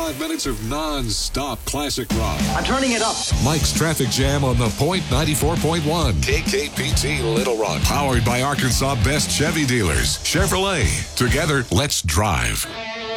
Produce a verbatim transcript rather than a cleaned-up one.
seventy-five minutes of non-stop classic rock. I'm turning it up. Mike's Traffic Jam on the Point ninety-four point one. K K P T Little Rock. Powered by Arkansas Best Chevy Dealers. Chevrolet. Together, let's drive.